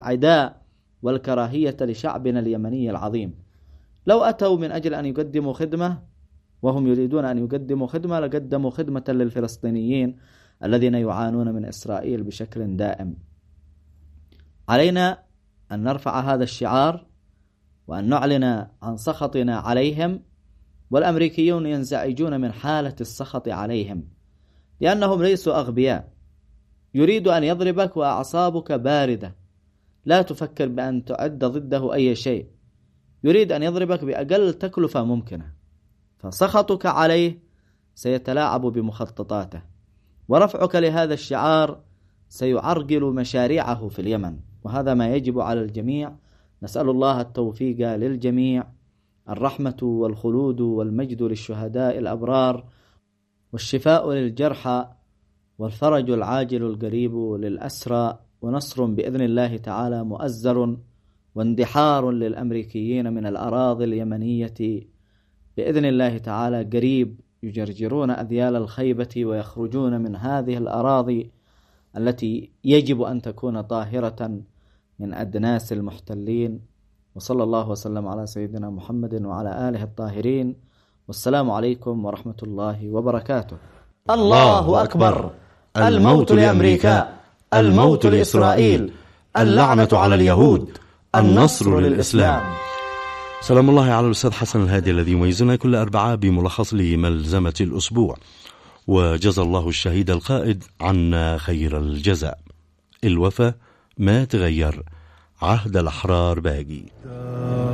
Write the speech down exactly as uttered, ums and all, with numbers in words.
عداء والكراهية لشعبنا اليمني العظيم. لو أتوا من أجل أن يقدموا خدمة وهم يريدون أن يقدموا خدمة لقدموا خدمة للفلسطينيين الذين يعانون من إسرائيل بشكل دائم. علينا أن نرفع هذا الشعار وأن نعلن عن سخطنا عليهم، والأمريكيون ينزعجون من حالة السخط عليهم لأنهم ليسوا أغبياء. يريد أن يضربك وأعصابك باردة، لا تفكر بأن تعد ضده أي شيء. يريد أن يضربك بأقل تكلفة ممكنة، فسخطك عليه سيتلاعب بمخططاته، ورفعك لهذا الشعار سيعرقل مشاريعه في اليمن، وهذا ما يجب على الجميع. نسأل الله التوفيق للجميع، الرحمة والخلود والمجد للشهداء الأبرار، والشفاء للجرحى، والفرج العاجل القريب للأسرى، ونصر بإذن الله تعالى مؤزر، واندحار للأمريكيين من الأراضي اليمنية بإذن الله تعالى قريب، يجرجرون أذيال الخيبة ويخرجون من هذه الأراضي التي يجب أن تكون طاهرة من أدناس المحتلين. وصلى الله وسلم على سيدنا محمد وعلى آله الطاهرين، والسلام عليكم ورحمة الله وبركاته. الله أكبر. الموت لأمريكا، الموت لإسرائيل، اللعنة على اليهود، النصر للإسلام. سلام الله على الأستاذ حسن الهادي الذي يميزنا كل أربعاء بملخص لملزمة الأسبوع، وجزى الله الشهيد القائد عنا خير الجزاء. الوفا ما تغير، عهد الأحرار باقي.